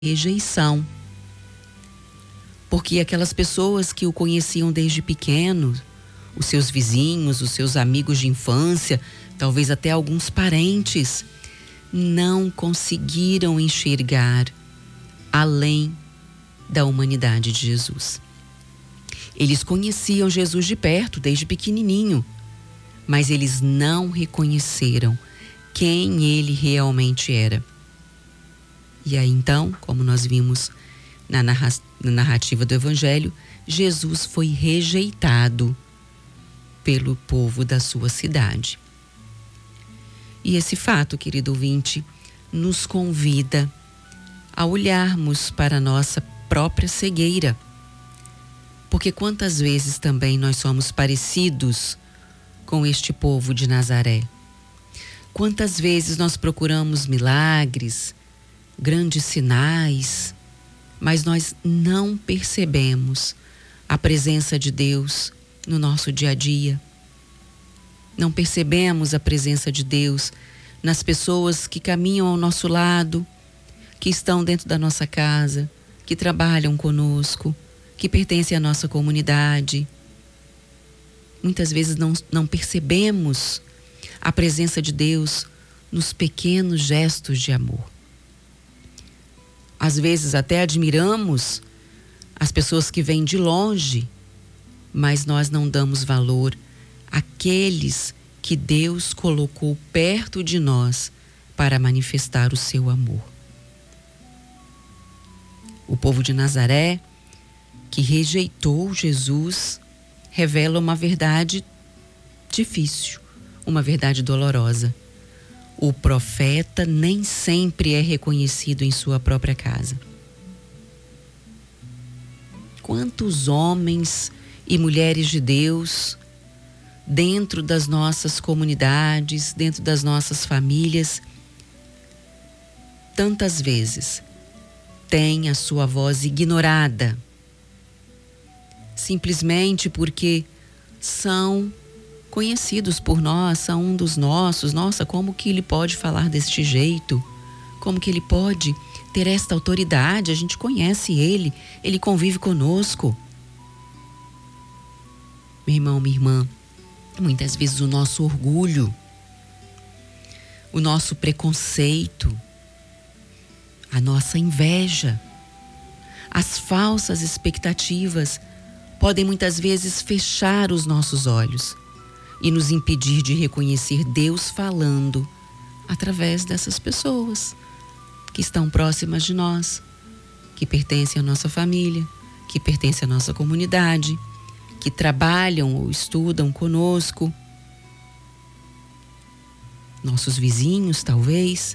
rejeição. Porque aquelas pessoas que o conheciam desde pequeno, os seus vizinhos, os seus amigos de infância, talvez até alguns parentes, não conseguiram enxergar além da humanidade de Jesus. Eles conheciam Jesus de perto, desde pequenininho, mas eles não reconheceram quem ele realmente era. E aí então, como nós vimos na narrativa do Evangelho, Jesus foi rejeitado pelo povo da sua cidade. E esse fato, querido ouvinte, nos convida a olharmos para a nossa própria cegueira. Porque quantas vezes também nós somos parecidos com este povo de Nazaré? Quantas vezes nós procuramos milagres, grandes sinais, mas nós não percebemos a presença de Deus no nosso dia a dia. Não percebemos a presença de Deus nas pessoas que caminham ao nosso lado, que estão dentro da nossa casa, que trabalham conosco, que pertencem à nossa comunidade. Muitas vezes não percebemos a presença de Deus nos pequenos gestos de amor. Às vezes até admiramos as pessoas que vêm de longe, mas nós não damos valor àqueles que Deus colocou perto de nós para manifestar o seu amor. O povo de Nazaré, que rejeitou Jesus, revela uma verdade difícil, uma verdade dolorosa. O profeta nem sempre é reconhecido em sua própria casa. Quantos homens e mulheres de Deus, dentro das nossas comunidades, dentro das nossas famílias, tantas vezes têm a sua voz ignorada, simplesmente porque são conhecidos por nós, são um dos nossos. Nossa, como que ele pode falar deste jeito? Como que ele pode ter esta autoridade? A gente conhece ele, ele convive conosco. Meu irmão, minha irmã, muitas vezes o nosso orgulho, o nosso preconceito, a nossa inveja, as falsas expectativas podem muitas vezes fechar os nossos olhos e nos impedir de reconhecer Deus falando através dessas pessoas que estão próximas de nós, que pertencem à nossa família, que pertencem à nossa comunidade, que trabalham ou estudam conosco, nossos vizinhos, talvez.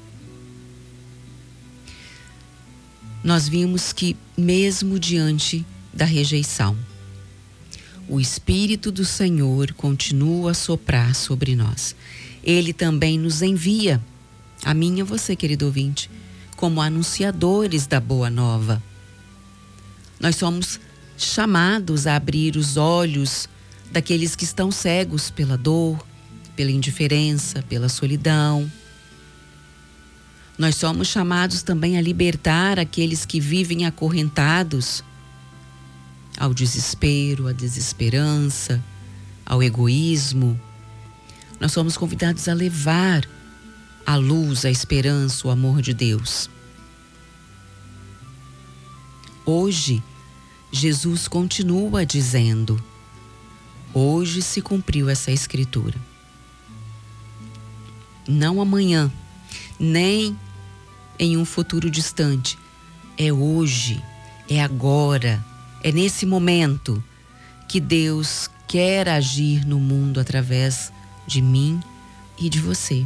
Nós vimos que, mesmo diante da rejeição, o Espírito do Senhor continua a soprar sobre nós. Ele também nos envia, a mim e a você, querido ouvinte, como anunciadores da boa nova. Nós somos chamados a abrir os olhos daqueles que estão cegos pela dor, pela indiferença, pela solidão. Nós somos chamados também a libertar aqueles que vivem acorrentados ao desespero, à desesperança, ao egoísmo. Nós somos convidados a levar a luz, a esperança, o amor de Deus. Hoje, Jesus continua dizendo: hoje se cumpriu essa escritura. Não amanhã, nem em um futuro distante. É hoje, é agora, é nesse momento que Deus quer agir no mundo através de mim e de você.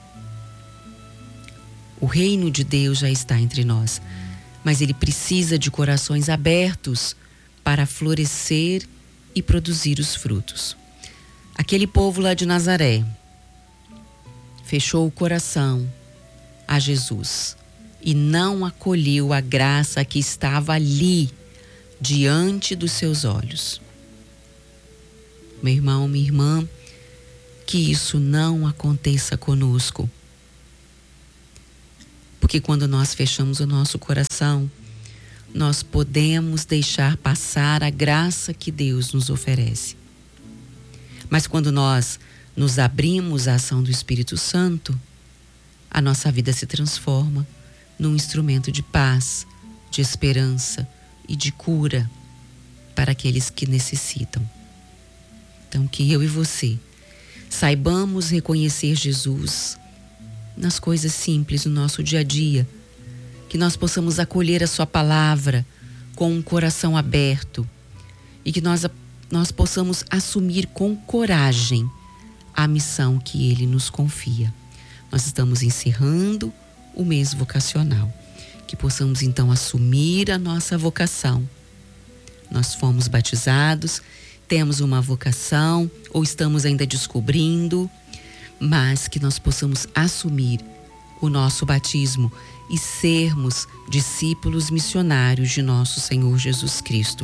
O reino de Deus já está entre nós, mas ele precisa de corações abertos para florescer e produzir os frutos. Aquele povo lá de Nazaré fechou o coração a Jesus e não acolheu a graça que estava ali diante dos seus olhos. Meu irmão, minha irmã, que isso não aconteça conosco. Porque quando nós fechamos o nosso coração, nós podemos deixar passar a graça que Deus nos oferece. Mas quando nós nos abrimos à ação do Espírito Santo, a nossa vida se transforma num instrumento de paz, de esperança e de cura para aqueles que necessitam. Então, que eu e você saibamos reconhecer Jesus nas coisas simples do nosso dia a dia, que nós possamos acolher a sua palavra com um coração aberto e que nós possamos assumir com coragem a missão que Ele nos confia. Nós estamos encerrando o mês vocacional, que possamos então assumir a nossa vocação. Nós fomos batizados, temos uma vocação ou estamos ainda descobrindo, mas que nós possamos assumir o nosso batismo e sermos discípulos missionários de nosso Senhor Jesus Cristo.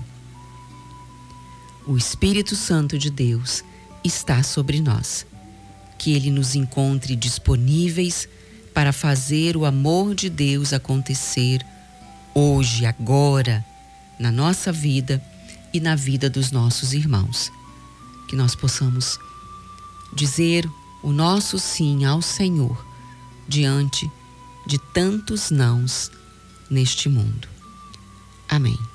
O Espírito Santo de Deus está sobre nós. Que Ele nos encontre disponíveis para fazer o amor de Deus acontecer hoje, agora, na nossa vida e na vida dos nossos irmãos. Que nós possamos dizer o nosso sim ao Senhor diante de tantos nãos neste mundo. Amém.